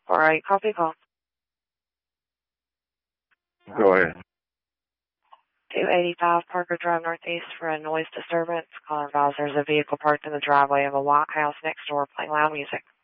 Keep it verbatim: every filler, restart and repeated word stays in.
four oh eight, copy call. Go ahead. two eighty-five Parker Drive Northeast for a noise disturbance. Caller advised there's a vehicle parked in the driveway of a white house next door playing loud music.